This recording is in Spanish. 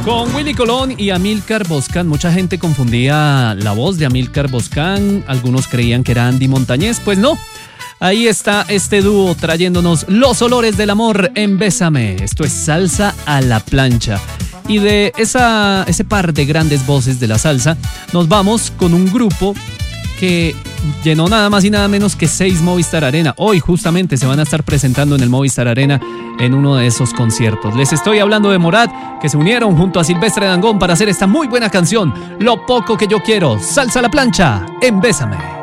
Con Willy Colón y Amílcar Boscán, mucha gente confundía la voz de Amílcar Boscán, algunos creían que era Andy Montañez, pues no. Ahí está este dúo trayéndonos los olores del amor en Bésame. Esto es salsa a la plancha. Y de ese par de grandes voces de la salsa, nos vamos con un grupo que llenó nada más y nada menos que 6 Movistar Arena. Hoy justamente se van a estar presentando en el Movistar Arena en uno de esos conciertos. Les estoy hablando de Morat, que se unieron junto a Silvestre Dangond para hacer esta muy buena canción, Lo poco que yo quiero, salsa a la plancha en Bésame.